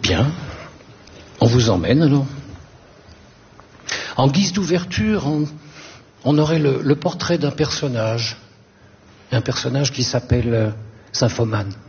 Bien. On vous emmène alors. En guise d'ouverture, on aurait le portrait d'un personnage. Un personnage qui s'appelle Symphomane.